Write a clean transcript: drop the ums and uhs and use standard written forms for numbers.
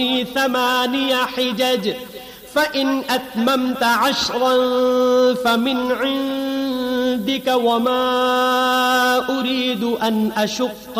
ثماني حجج فإن أتممت 10 فمن عندك وما أريد أن أشق